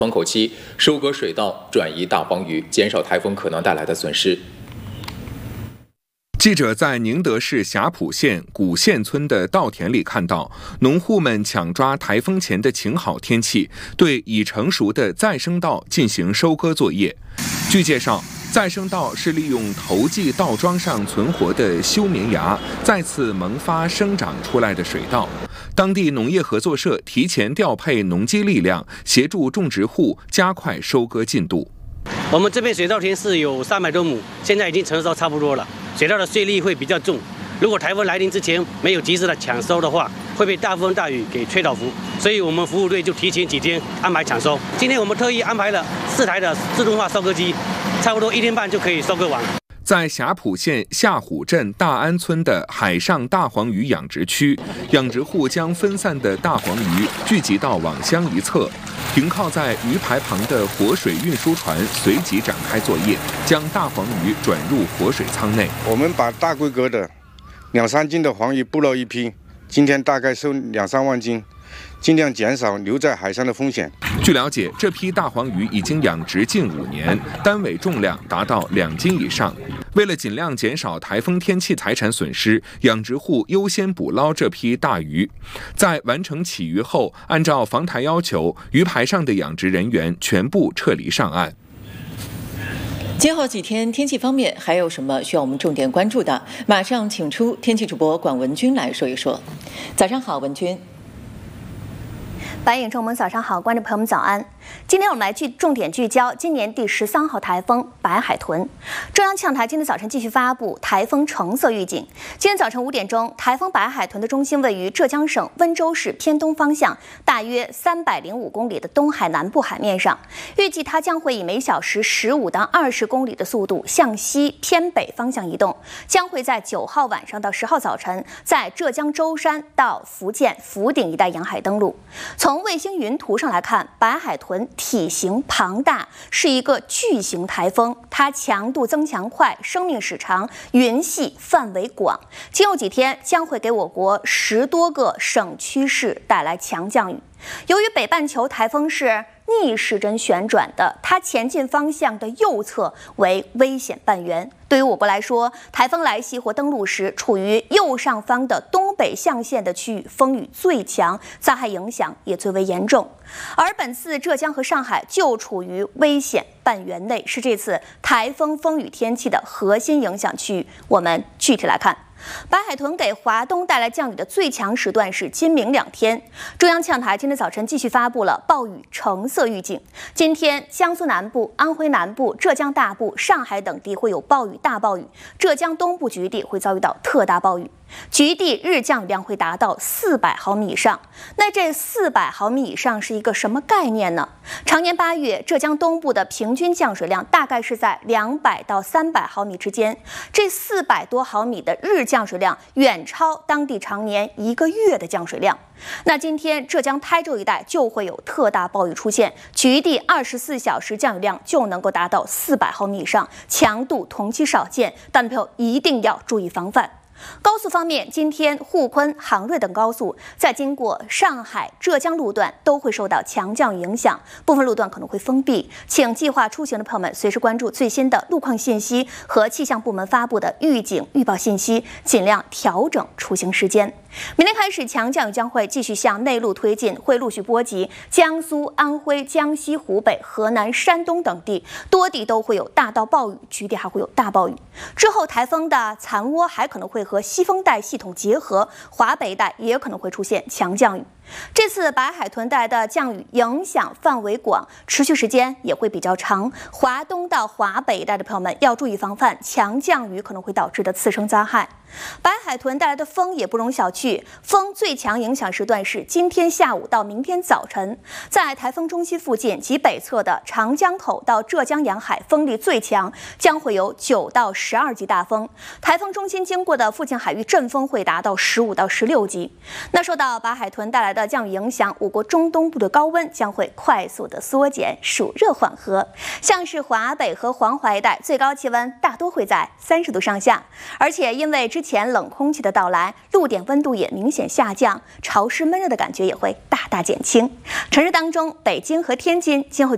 风口期收割水稻，转移大黄鱼，减少台风可能带来的损失。 记者在宁德市霞浦县古县村的稻田里看到，农户们抢抓台风前的晴好天气，对已成熟的再生稻进行收割作业。据介绍，再生稻是利用头季稻桩上存活的休眠芽，再次萌发生长出来的水稻。当地农业合作社提前调配农机力量，协助种植户加快收割进度。 我们这边水稻田是有300多亩，现在已经成熟到差不多了。水稻的穗粒会比较重，如果台风来临之前没有及时的抢收的话，会被大风大雨给吹倒伏。所以我们服务队就提前几天安排抢收。今天我们特意安排了4台的自动化收割机，差不多1天半就可以收割完。 在霞浦县下虎镇大安村的海上大黄鱼养殖区，养殖户将分散的大黄鱼聚集到网箱一侧，停靠在鱼排旁的活水运输船随即展开作业，将大黄鱼转入活水舱内。 我们把大规格的2、3斤的黄鱼捕捞一批，今天大概收2、3万斤，尽量减少留在海上的风险。 据了解，这批大黄鱼已经养殖近5年，单尾重量达到2斤以上。为了尽量减少台风天气财产损失，养殖户优先捕捞这批大鱼。在完成起鱼后，按照防台要求，鱼排上的养殖人员全部撤离上岸。 今后几天天气方面还有什么需要我们重点关注的？马上请出天气主播管文君来说一说。早上好，文君。 白影众，我们早上好，观众朋友们早安。今天我们来重点聚焦今年第13号台风白海豚。中央气象台今天早晨继续发布台风橙色预警。今天早晨5点钟，台风白海豚的中心位于浙江省温州市偏东方向大约305公里的东海南部海面上，预计它将会以每小时15到20公里的速度向西偏北方向移动，将会在9号晚上到10号早晨在浙江舟山到福建福鼎一带沿海登陆。从卫星云图上来看，白海豚体型庞大，是一个巨型台风，它强度增强快，生命时长，云系范围广，今后几天将会给我国10多个省区市带来强降雨。由于北半球台风是逆时针旋转的，它前进方向的右侧为危险半圆。对于我国来说，台风来袭或登陆时，处于右上方的东北象限的区域风雨最强，灾害影响也最为严重。而本次浙江和上海就处于危险半圆内，是这次台风风雨天气的核心影响区域。我们具体来看。白海豚给华东带来降雨的最强时段是今明2天。中央气象台今天早晨继续发布了暴雨橙色预警。今天江苏南部、安徽南部、浙江大部、上海等地会有暴雨、大暴雨，浙江东部局地会遭遇到特大暴雨。局地日降雨量会达到400毫米以上。那这400毫米以上是一个什么概念呢？常年8月，浙江东部的平均降水量大概是在200到300毫米之间，这400多毫米的日降水量远超当地常年1个月的降水量。那今天浙江台州一带就会有特大暴雨出现，局地24小时降雨量就能够达到400毫米以上，强度同期少见，但朋友一定要注意防范。高速方面，今天沪昆、杭瑞等高速在经过上海、浙江路段都会受到强降雨影响，部分路段可能会封闭，请计划出行的朋友们随时关注最新的路况信息和气象部门发布的预警预报信息，尽量调整出行时间。明天开始，强降雨将会继续向内陆推进，会陆续波及江苏、安徽、江西、湖北、河南、山东等地，多地都会有大到暴雨，局地还会有大暴雨。之后，台风的残涡还可能会和西风带系统结合，华北一带也可能会出现强降雨。这次白海豚带来的降雨影响范围广，持续时间也会比较长。华东到华北一带的朋友们要注意防范强降雨可能会导致的次生灾害。白海豚带来的风也不容小觑，风最强影响时段是今天下午到明天早晨，在台风中心附近及北侧的长江口到浙江沿海风力最强，将会有9到12级大风。台风中心经过的附近海域阵风会达到15到16级。那受到白海豚带来的降雨影响，我国中东部的高温将会快速的缩减，暑热缓和。像是华北和黄淮一带，最高气温大多会在30度上下，而且因为之前冷空气的到来，陆点温度也明显下降，潮湿闷热的感觉也会大大减轻。城市当中，北京和天津今后